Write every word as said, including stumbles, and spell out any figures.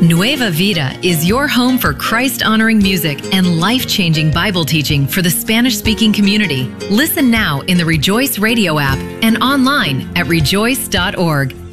Nueva Vida is your home for Christ-honoring music and life-changing Bible teaching for the Spanish-speaking community. Listen now in the Rejoice Radio app and online at rejoice dot org.